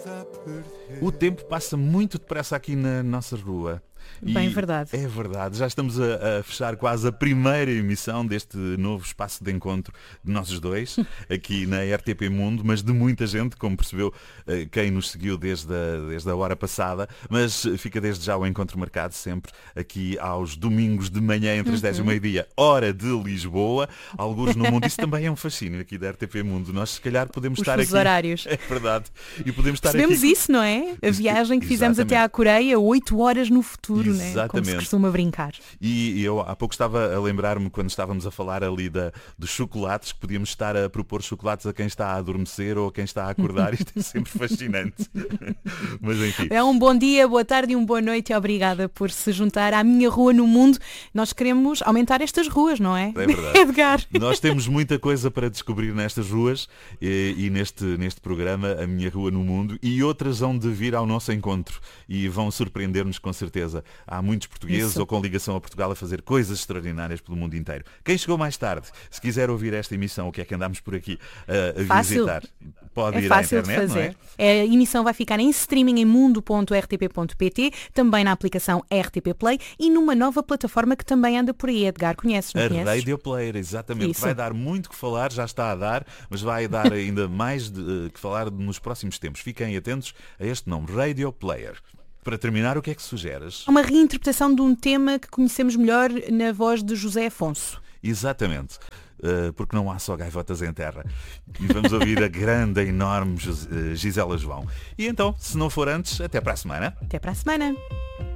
O tempo passa muito depressa aqui na nossa rua. Bem verdade. É verdade, já estamos a fechar quase a primeira emissão deste novo espaço de encontro de nós dois, aqui na RTP Mundo, mas de muita gente, como percebeu quem nos seguiu desde a hora passada, mas fica desde já o encontro marcado sempre aqui aos domingos de manhã entre as 10 e meio-dia, hora de Lisboa, alguns no mundo. Isso também é um fascínio aqui da RTP Mundo. Nós se calhar podemos estar aqui. Os horários. É verdade. E podemos estar Percebemos aqui. Isso, não é? A viagem que fizemos até à Coreia, 8 horas no futuro. Né? Como se costuma brincar. E eu há pouco estava a lembrar-me, quando estávamos a falar ali dos chocolates, que podíamos estar a propor chocolates a quem está a adormecer ou a quem está a acordar. Isto é sempre fascinante. Mas enfim. É um bom dia, boa tarde e uma boa noite e obrigada por se juntar à minha rua no mundo. Nós queremos aumentar estas ruas, não é? É verdade. Edgar. Nós temos muita coisa para descobrir nestas ruas e neste programa, A Minha Rua no Mundo, e outras vão de vir ao nosso encontro e vão surpreender-nos com certeza. Há muitos portugueses ou com ligação a Portugal a fazer coisas extraordinárias pelo mundo inteiro. Quem chegou mais tarde, se quiser ouvir esta emissão, o que é que andamos por aqui a visitar, pode ir à internet, de fazer. Não é? A emissão vai ficar em streaming em mundo.rtp.pt, também na aplicação RTP Play e numa nova plataforma que também anda por aí. Edgar, conheces, não A conheces? Radio Player, exatamente. Isso. Vai dar muito que falar, já está a dar, mas vai dar ainda mais que falar nos próximos tempos. Fiquem atentos a este nome, Radio Player. Para terminar, o que é que sugeres? Uma reinterpretação de um tema que conhecemos melhor na voz de José Afonso. Exatamente. Porque não há só gaivotas em terra. E vamos ouvir a grande, a enorme Gisela João. E então, se não for antes, até para a semana. Até para a semana.